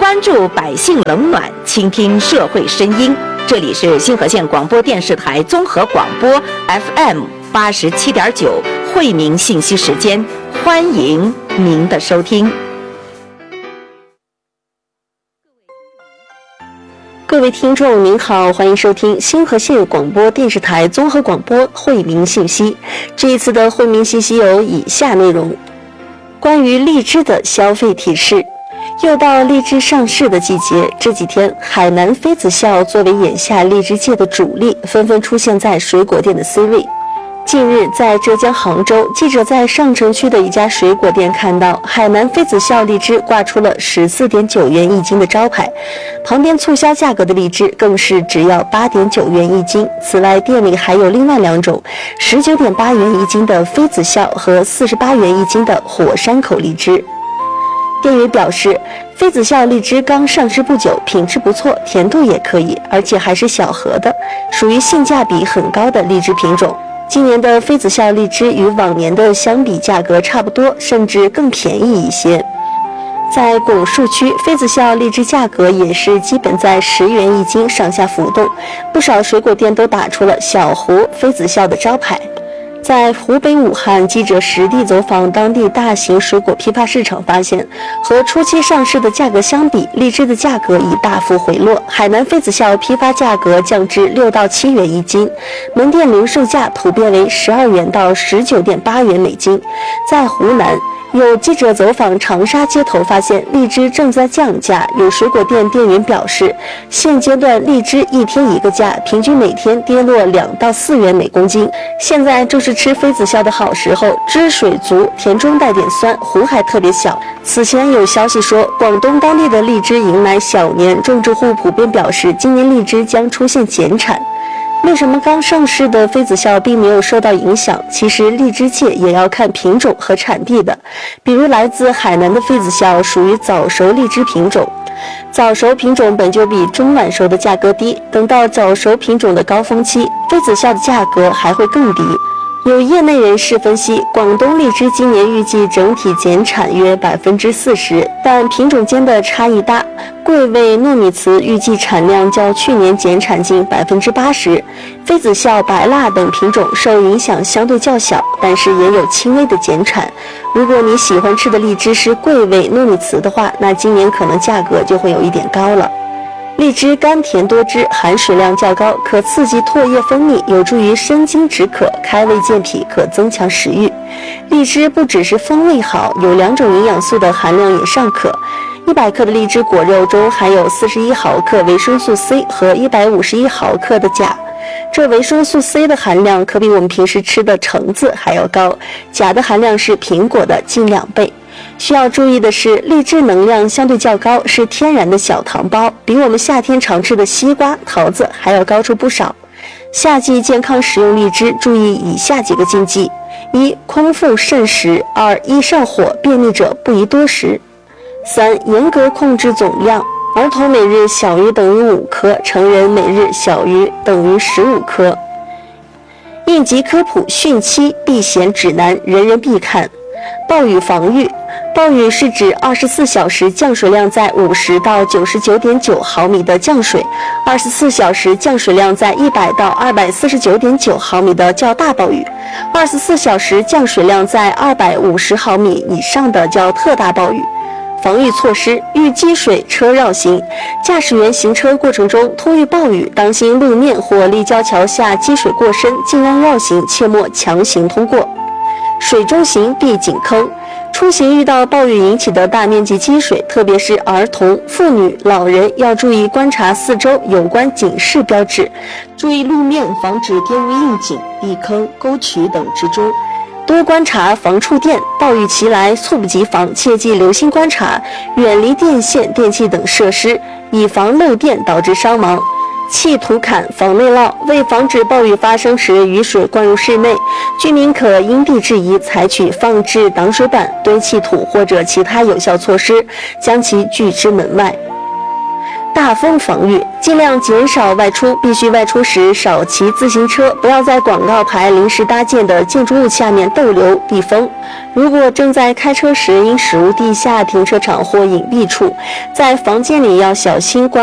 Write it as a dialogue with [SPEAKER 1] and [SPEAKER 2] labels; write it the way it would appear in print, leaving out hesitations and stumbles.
[SPEAKER 1] 关注百姓冷暖，倾听社会声音。这里是星河县广播电视台综合广播 FM87.9惠民信息时间，欢迎您的收听。
[SPEAKER 2] 各位听众您好，欢迎收听星河县广播电视台综合广播惠民信息。这一次的惠民信息有以下内容：关于荔枝的消费提示。又到荔枝上市的季节，这几天海南妃子笑作为眼下荔枝界的主力，纷纷出现在水果店的 C 位。近日在浙江杭州，记者在上城区的一家水果店看到海南妃子笑荔枝挂出了14.9元一斤的招牌，旁边促销价格的荔枝更是只要8.9元一斤。此外，店里还有另外2种19.8元一斤的妃子笑和48元一斤的火山口荔枝。店员表示，妃子笑荔枝刚上市不久，品质不错，甜度也可以，而且还是小盒的，属于性价比很高的荔枝品种。今年的妃子笑荔枝与往年的相比价格差不多，甚至更便宜一些。在拱墅区，妃子笑荔枝价格也是基本在10元一斤上下浮动，不少水果店都打出了小湖妃子笑的招牌。在湖北武汉，记者实地走访当地大型水果批发市场，发现和初期上市的价格相比，荔枝的价格已大幅回落。海南妃子笑批发价格降至6到7元一斤，门店零售价普遍为12元到19.8元每斤。在湖南，有记者走访长沙街头，发现荔枝正在降价。有水果店店员表示，现阶段荔枝一天一个价，平均每天跌落2到4元每公斤。现在就是吃妃子笑的好时候，汁水足，甜中带点酸，核还特别小。此前有消息说，广东当地的荔枝迎来小年，种植户普遍表示，今年荔枝将出现减产。为什么刚上市的妃子笑并没有受到影响？其实荔枝界也要看品种和产地的，比如来自海南的妃子笑属于早熟荔枝品种，早熟品种本就比中晚熟的价格低，等到早熟品种的高峰期，妃子笑的价格还会更低。有业内人士分析，广东荔枝今年预计整体减产约40%，但品种间的差异大。桂味糯米糍预计产量较去年减产近80%，妃子笑、白蜡等品种受影响相对较小，但是也有轻微的减产。如果你喜欢吃的荔枝是桂味糯米糍的话，那今年可能价格就会有一点高了。荔枝甘甜多汁，含水量较高，可刺激唾液分泌，有助于生津止渴、开胃健脾，可增强食欲。荔枝不只是风味好，有2种营养素的含量也尚可。100克的荔枝果肉中含有41毫克维生素 C 和151毫克的钾，这维生素 C 的含量可比我们平时吃的橙子还要高，钾的含量是苹果的近2倍。需要注意的是，荔枝能量相对较高，是天然的小糖包，比我们夏天常吃的西瓜、桃子还要高出不少。夏季健康食用荔枝，注意以下几个禁忌：1. 空腹慎食； 2. 易上火、便秘者不宜多食； 3. 严格控制总量，儿童每日小于等于5颗，成人每日小于等于15颗。应急科普汛期避险指南，人人必看。暴雨防御，暴雨是指24小时降水量在50到99.9毫米的降水，24小时降水量在100到249.9毫米的较大暴雨，24小时降水量在250毫米以上的叫特大暴雨。防御措施：遇积水车绕行，驾驶员行车过程中突遇暴雨，当心路面或立交桥下积水过深，尽量绕行，切莫强行通过。水中行避井坑，出行遇到暴雨引起的大面积积水，特别是儿童、妇女、老人要注意观察四周有关警示标志，注意路面，防止跌入硬井、避坑、沟渠等之中。多观察防触电，暴雨袭来猝不及防，切记留心观察，远离电线、电器等设施，以防漏电导致伤亡。砌土坎防内涝，为防止暴雨发生时雨水灌入室内，居民可因地制宜采取放置挡水板、堆砌土或者其他有效措施，将其拒之门外。 大风防御，尽量减少外出，必须外出时少骑自行车，不要在广告牌临时搭建的建筑物下面逗留避风。如果正在开车时，应驶入地下停车场或隐蔽处，在房间里要小心关